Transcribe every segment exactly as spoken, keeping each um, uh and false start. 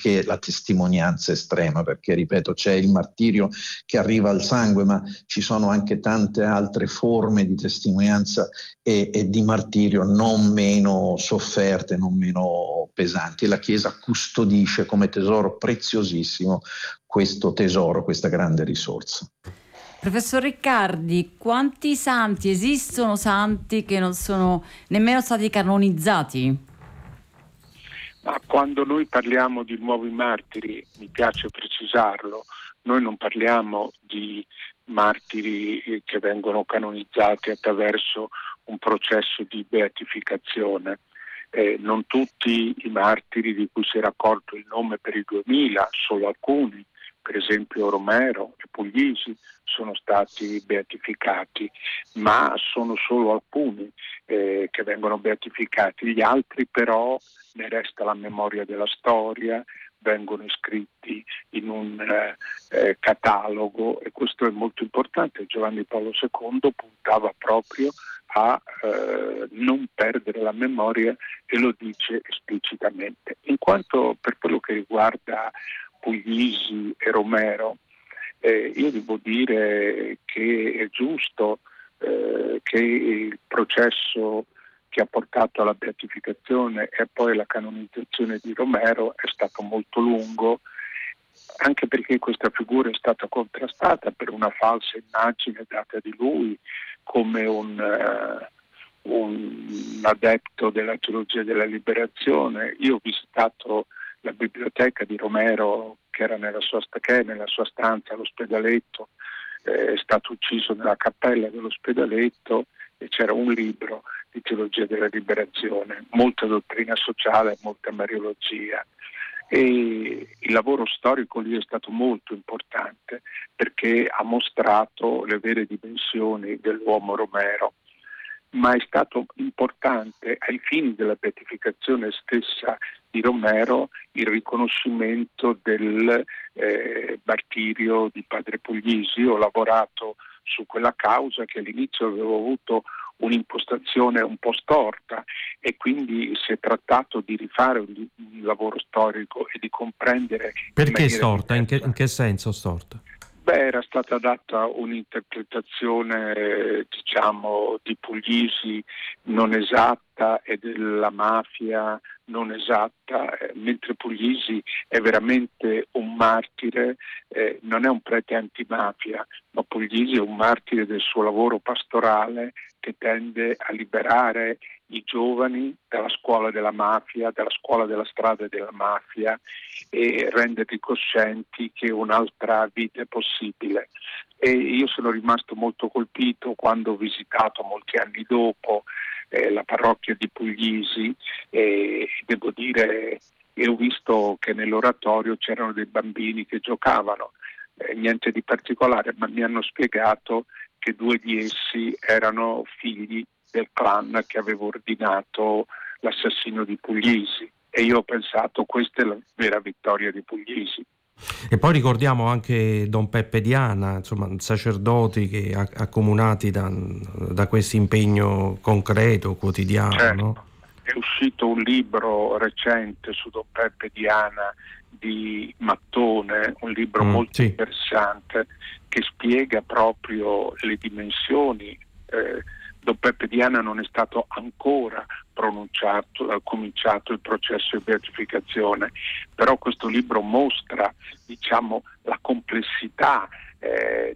anche la testimonianza estrema, perché ripeto, c'è il martirio che arriva al sangue, ma ci sono anche tante altre forme di testimonianza e, e di martirio non meno sofferte, non meno pesanti. La Chiesa custodisce come tesoro preziosissimo questo tesoro, questa grande risorsa. Professor Riccardi, quanti santi esistono, santi che non sono nemmeno stati canonizzati? Ma quando noi parliamo di nuovi martiri, mi piace precisarlo, noi non parliamo di martiri che vengono canonizzati attraverso un processo di beatificazione. Eh, non tutti i martiri di cui si è raccolto il nome per il duemila, solo alcuni, per esempio Romero e Puglisi, sono stati beatificati, ma sono solo alcuni eh, che vengono beatificati. Gli altri però ne resta la memoria della storia, vengono iscritti in un eh, eh, catalogo, e questo è molto importante. Giovanni Paolo secondo puntava proprio a eh, non perdere la memoria, e lo dice esplicitamente. In quanto per quello che riguarda Puglisi e Romero, eh, io devo dire che è giusto eh, che il processo che ha portato alla beatificazione e poi alla canonizzazione di Romero è stato molto lungo, anche perché questa figura è stata contrastata per una falsa immagine data di lui come un, uh, un adepto della teologia della liberazione. Io ho visitato la biblioteca di Romero, che era nella sua, che è nella sua stanza all'Ospedaletto, eh, è stato ucciso nella cappella dell'Ospedaletto, e c'era un libro di teologia della liberazione, molta dottrina sociale, molta mariologia. E il lavoro storico lì è stato molto importante, perché ha mostrato le vere dimensioni dell'uomo Romero, ma è stato importante ai fini della beatificazione stessa di Romero il riconoscimento del eh, martirio di padre Puglisi. Io ho lavorato su quella causa, che all'inizio avevo avuto un'impostazione un po' storta, e quindi si è trattato di rifare un, un lavoro storico e di comprendere. Perché storta? In che, in che senso storta? Beh, era stata data un'interpretazione, diciamo, di Puglisi non esatta e della mafia non esatta, eh, mentre Puglisi è veramente un martire, eh, non è un prete antimafia, ma Puglisi è un martire del suo lavoro pastorale, che tende a liberare i giovani dalla scuola della mafia, dalla scuola della strada della mafia, e renderli coscienti che un'altra vita è possibile. E io sono rimasto molto colpito quando ho visitato molti anni dopo eh, la parrocchia di Puglisi, e devo dire che ho visto che nell'oratorio c'erano dei bambini che giocavano, eh, niente di particolare, ma mi hanno spiegato che due di essi erano figli del clan che aveva ordinato l'assassinio di Puglisi, e io ho pensato: questa è la vera vittoria di Puglisi. E poi ricordiamo anche Don Peppe Diana, insomma, sacerdoti che accomunati da, da questo impegno concreto, quotidiano. Certo. No? È uscito un libro recente su Don Peppe Diana di Mattone, un libro mm, molto sì. interessante, che spiega proprio le dimensioni. Eh, Don Peppe Diana non è stato ancora pronunciato, ha cominciato il processo di beatificazione, però questo libro mostra, diciamo, la complessità eh,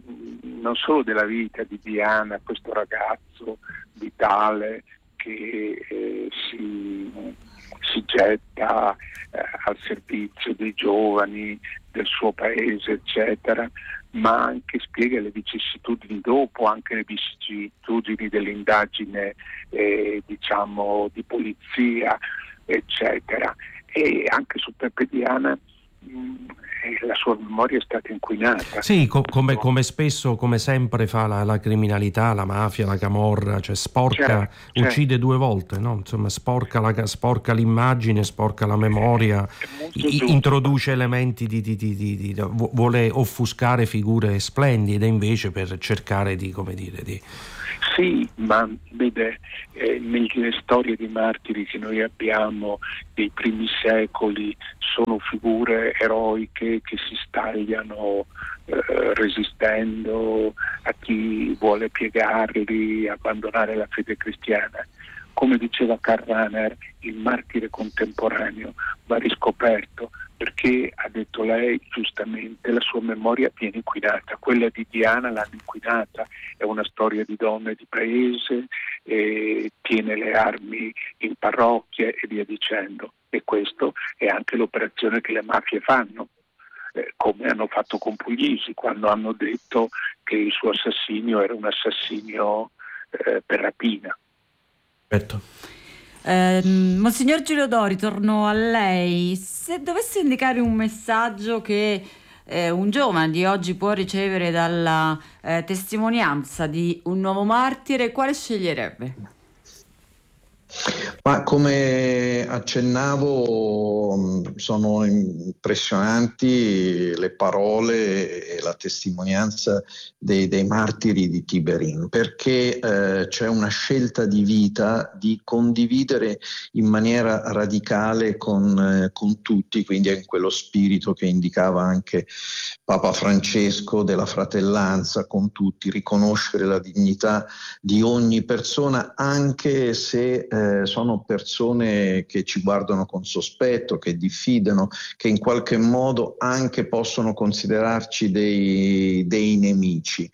non solo della vita di Diana, questo ragazzo vitale che eh, si, si getta eh, al servizio dei giovani del suo paese, eccetera, ma anche spiega le vicissitudini dopo, anche le vicissitudini dell'indagine eh, diciamo di polizia, eccetera. E anche su Peppe Diana la sua memoria è stata inquinata. Sì, co- come, come spesso, come sempre fa la, la criminalità, la mafia, la camorra, cioè sporca, c'è, uccide c'è. due volte, no? Insomma, sporca, la, sporca l'immagine, sporca la memoria, i- introduce elementi di, di, di, di, di vuole offuscare figure splendide invece per cercare di, come dire, di... Sì, ma vede, eh, nelle storie di martiri che noi abbiamo dei primi secoli sono figure eroiche che si stagliano eh, resistendo a chi vuole piegarli, abbandonare la fede cristiana. Come diceva Karl Rahner, il martire contemporaneo va riscoperto perché, ha detto lei giustamente, la sua memoria viene inquinata. Quella di Diana l'hanno inquinata, è una storia di donne di paese, eh, tiene le armi in parrocchie e via dicendo. E questo è anche l'operazione che le mafie fanno, eh, come hanno fatto con Puglisi, quando hanno detto che il suo assassinio era un assassinio eh, per rapina. Certo. Eh, Monsignor Giulio Dori, torno a lei. Se dovesse indicare un messaggio che eh, un giovane di oggi può ricevere dalla eh, testimonianza di un nuovo martire, quale sceglierebbe? Ma come accennavo, sono impressionanti le parole e la testimonianza dei, dei martiri di Tiberin, perché eh, c'è una scelta di vita di condividere in maniera radicale con, eh, con tutti, quindi è in quello spirito che indicava anche Papa Francesco della fratellanza con tutti, riconoscere la dignità di ogni persona, anche se eh, sono persone che ci guardano con sospetto, che diffidano, che in qualche modo anche possono considerarci dei, dei nemici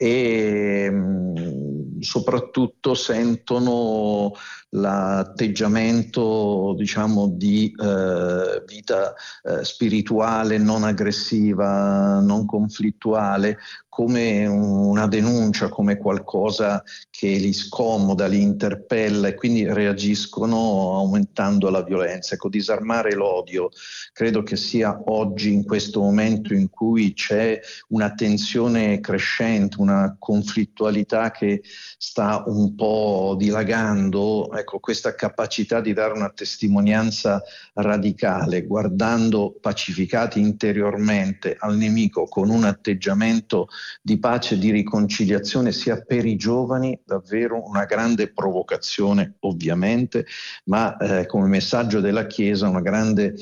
e mh, soprattutto sentono l'atteggiamento, diciamo, di eh, vita eh, spirituale non aggressiva, non conflittuale, come una denuncia, come qualcosa che li scomoda, li interpella e quindi reagiscono aumentando la violenza. Ecco, disarmare l'odio credo che sia oggi, in questo momento in cui c'è una tensione crescente, una conflittualità che sta un po' dilagando, ecco, questa capacità di dare una testimonianza radicale, guardando pacificati interiormente al nemico con un atteggiamento di pace e di riconciliazione, sia per i giovani davvero una grande provocazione, ovviamente, ma eh, come messaggio della Chiesa una grande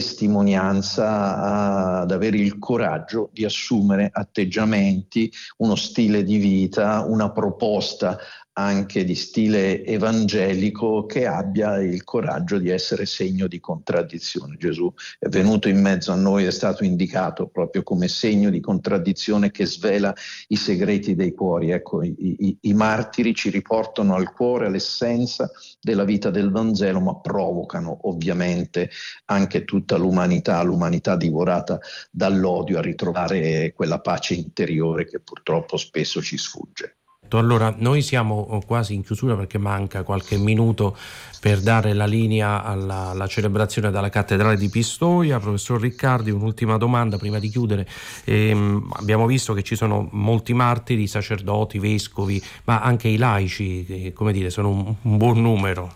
testimonianza ad avere il coraggio di assumere atteggiamenti, uno stile di vita, una proposta anche di stile evangelico che abbia il coraggio di essere segno di contraddizione. Gesù è venuto in mezzo a noi, è stato indicato proprio come segno di contraddizione che svela i segreti dei cuori. Ecco, i, i, i martiri ci riportano al cuore, all'essenza della vita del Vangelo, ma provocano ovviamente anche tutta l'umanità, l'umanità divorata dall'odio, a ritrovare quella pace interiore che purtroppo spesso ci sfugge. Allora, noi siamo quasi in chiusura perché manca qualche minuto per dare la linea alla, alla celebrazione dalla cattedrale di Pistoia. Professor Riccardi, un'ultima domanda prima di chiudere. Ehm, abbiamo visto che ci sono molti martiri, sacerdoti, vescovi, ma anche i laici, che, come dire, sono un, un buon numero.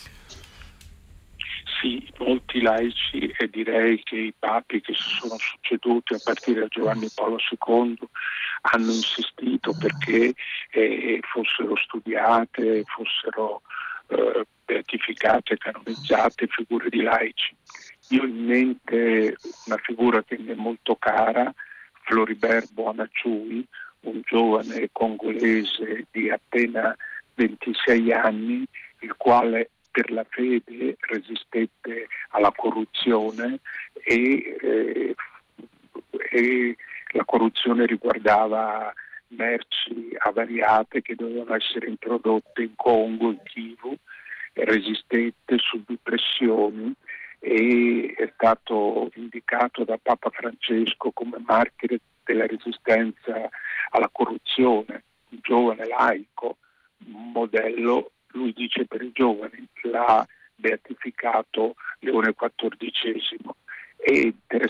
Sì, molti laici, e direi che i papi che si sono succeduti a partire da Giovanni Paolo secondo hanno insistito perché eh, fossero studiate, fossero eh, beatificate, canonizzate figure di laici. Io ho in mente una figura che mi è molto cara, Floribert Boanaciui, un giovane congolese di appena ventisei anni, il quale per la fede resistette alla corruzione e, eh, e la corruzione riguardava merci avariate che dovevano essere introdotte in Congo, in Kivu, resistette, subì pressioni e è stato indicato da Papa Francesco come martire della resistenza alla corruzione, un giovane laico, un modello, lui dice, per i giovani. L'ha beatificato Leone quattordicesimo. È interessante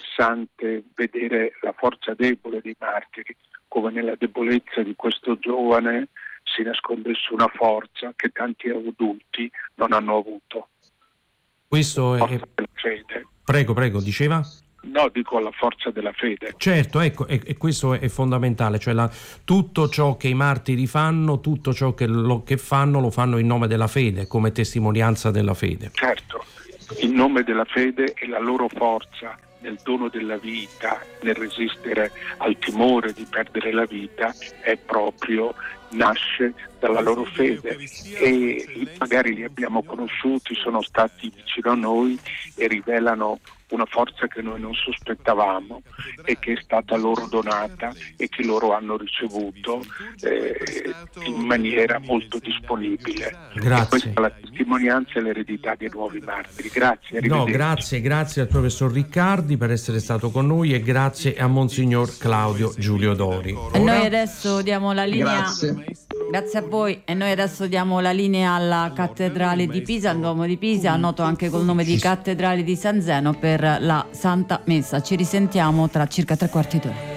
interessante vedere la forza debole dei martiri, come nella debolezza di questo giovane si nascondesse una forza che tanti adulti non hanno avuto. Questo Forza è... della fede. Prego, prego, diceva? No, dico la forza della fede. Certo, ecco, e, e questo è fondamentale, cioè la, tutto ciò che i martiri fanno, tutto ciò che, lo, che fanno, lo fanno in nome della fede, come testimonianza della fede. Certo, in nome della fede e la loro forza nel dono della vita, nel resistere al timore di perdere la vita, è proprio, nasce dalla loro fede, e magari li abbiamo conosciuti, sono stati vicino a noi e rivelano una forza che noi non sospettavamo e che è stata loro donata e che loro hanno ricevuto eh, in maniera molto disponibile. Grazie. E questa è la testimonianza e l'eredità dei nuovi martiri. Grazie. No, grazie, grazie al professor Riccardi per essere stato con noi e grazie a Monsignor Claudio Giulio Dori. E noi adesso diamo la linea. Grazie. Grazie a voi, e noi adesso diamo la linea alla Cattedrale di Pisa, al Duomo di Pisa, noto anche col nome di Cattedrale di San Zeno, per la Santa Messa. Ci risentiamo tra circa tre quarti d'ora.